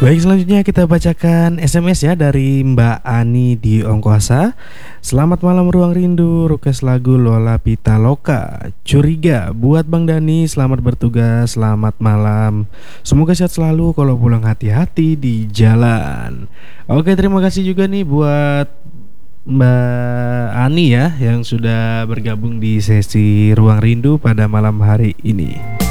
Baik, selanjutnya kita bacakan SMS ya dari Mbak Ani di Ongkoasa. Selamat malam Ruang Rindu, request lagu Lola Pitaloka. Curiga buat Bang Dani, selamat bertugas, selamat malam. Semoga sehat selalu, kalau pulang hati-hati di jalan. Oke, terima kasih juga nih buat Mbak Ani ya yang sudah bergabung di sesi Ruang Rindu pada malam hari ini.